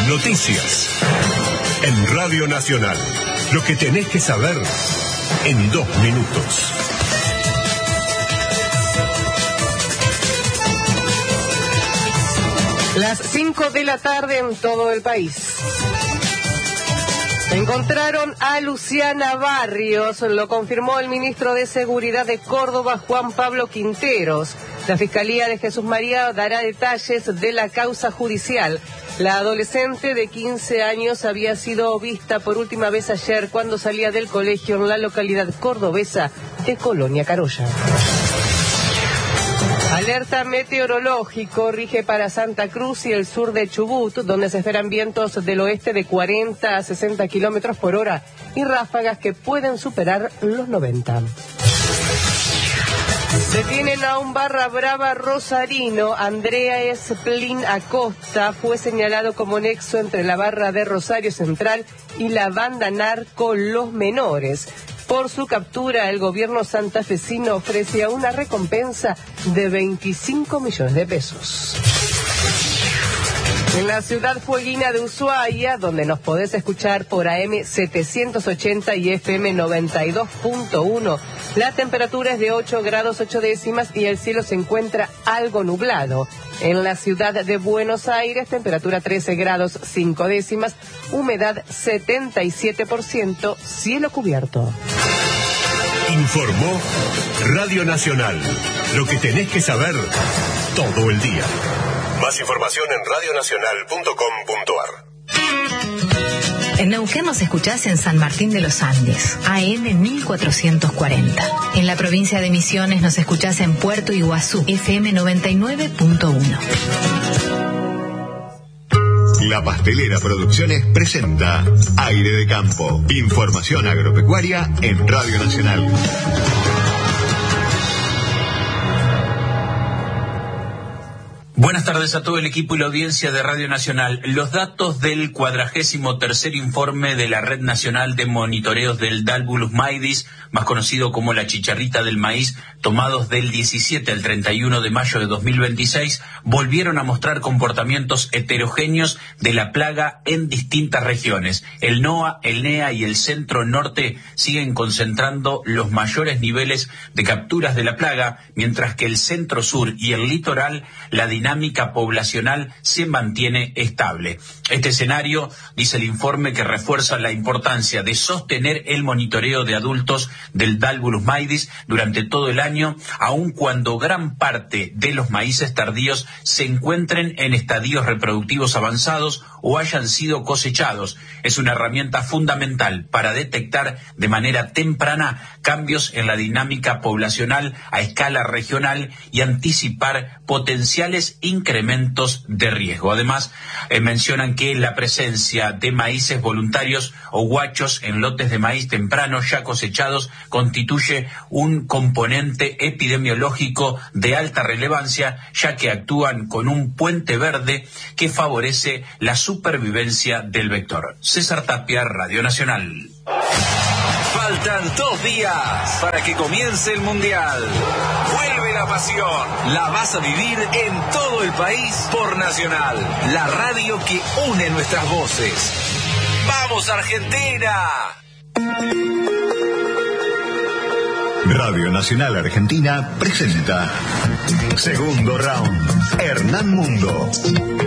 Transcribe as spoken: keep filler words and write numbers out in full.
Noticias. En Radio Nacional. Lo que tenés que saber en dos minutos. Las cinco de la tarde en todo el país. Encontraron a Luciana Barrios, lo confirmó el ministro de Seguridad de Córdoba, Juan Pablo Quinteros. La Fiscalía de Jesús María dará detalles de la causa judicial. La adolescente de quince años había sido vista por última vez ayer cuando salía del colegio en la localidad cordobesa de Colonia Carolla. Alerta meteorológico rige para Santa Cruz y el sur de Chubut, donde se esperan vientos del oeste de cuarenta a sesenta kilómetros por hora y ráfagas que pueden superar los noventa. Detienen a un barra brava rosarino. Andrea Esplin Acosta fue señalado como nexo entre la barra de Rosario Central y la banda narco Los Menores. Por su captura, el gobierno santafesino ofrece una recompensa de veinticinco millones de pesos. En la ciudad fueguina de Ushuaia, donde nos podés escuchar por A M setecientos ochenta y F M noventa y dos punto uno, la temperatura es de ocho grados ocho décimas y el cielo se encuentra algo nublado. En la ciudad de Buenos Aires, temperatura trece grados cinco décimas, humedad setenta y siete por ciento, cielo cubierto. Informó Radio Nacional. Lo que tenés que saber todo el día. Más información en radio nacional punto com punto a r. En Neuquén nos escuchás en San Martín de los Andes, A M mil cuatrocientos cuarenta. En la provincia de Misiones nos escuchás en Puerto Iguazú, F M noventa y nueve punto uno. La Pastelera Producciones presenta Aire de Campo. Información agropecuaria en Radio Nacional. Buenas tardes a todo el equipo y la audiencia de Radio Nacional. Los datos del cuadragésimo tercer informe de la Red Nacional de Monitoreos del Dalbulus maidis, más conocido como la chicharrita del maíz, tomados del diecisiete al treinta y uno de mayo de dos mil veintiséis, volvieron a mostrar comportamientos heterogéneos de la plaga en distintas regiones. El NOA, el NEA y el Centro Norte siguen concentrando los mayores niveles de capturas de la plaga, mientras que el Centro Sur y el Litoral, la dinámica poblacional se mantiene estable. Este escenario, dice el informe, que refuerza la importancia de sostener el monitoreo de adultos del Dalbulus maidis durante todo el año, aun cuando gran parte de los maíces tardíos se encuentren en estadios reproductivos avanzados o hayan sido cosechados. Es una herramienta fundamental para detectar de manera temprana cambios en la dinámica poblacional a escala regional y anticipar potenciales incrementos de riesgo. Además, eh, mencionan que la presencia de maíces voluntarios o guachos en lotes de maíz temprano ya cosechados constituye un componente epidemiológico de alta relevancia, ya que actúan con un puente verde que favorece la supervivencia del vector. César Tapia, Radio Nacional. Faltan dos días para que comience el Mundial. Vuelve la pasión. La vas a vivir en todo el país por Nacional, la radio que une nuestras voces. ¡Vamos, Argentina! Radio Nacional Argentina presenta Segundo Round. Hernán Mundo.